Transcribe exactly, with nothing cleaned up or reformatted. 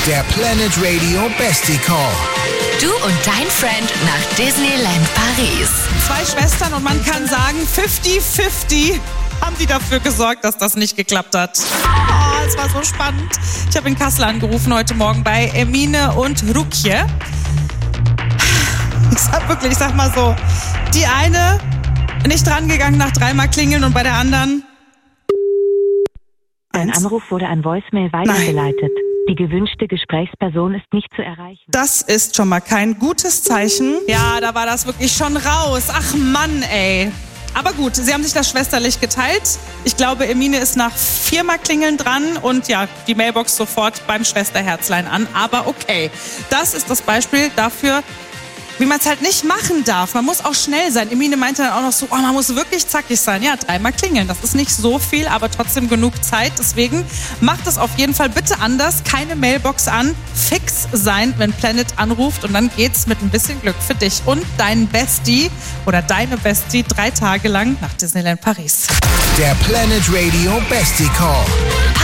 Der Planet Radio Bestie Call. Du und dein Friend nach Disneyland Paris. Zwei Schwestern und man kann sagen, fifty fifty haben die dafür gesorgt, dass das nicht geklappt hat. Oh, es war so spannend. Ich habe in Kassel angerufen heute Morgen bei Emine und Rukje. Ich sag wirklich, ich sag mal so, die eine nicht drangegangen nach dreimal klingeln und bei der anderen... Ein Anruf wurde an Voicemail weitergeleitet. Nein. Die gewünschte Gesprächsperson ist nicht zu erreichen. Das ist schon mal kein gutes Zeichen. Ja, da war das wirklich schon raus. Ach Mann, ey. Aber gut, sie haben sich das schwesterlich geteilt. Ich glaube, Emine ist nach viermal Klingeln dran und ja, die Mailbox sofort beim Schwesterherzlein an. Aber okay, das ist das Beispiel dafür, wie man es halt nicht machen darf. Man muss auch schnell sein. Emine meinte dann auch noch so, oh, man muss wirklich zackig sein. Ja, dreimal klingeln, das ist nicht so viel, aber trotzdem genug Zeit. Deswegen macht es auf jeden Fall bitte anders. Keine Mailbox an, fix sein, wenn Planet anruft. Und dann geht's mit ein bisschen Glück für dich und deinen Bestie oder deine Bestie drei Tage lang nach Disneyland Paris. Der Planet Radio Bestie Call.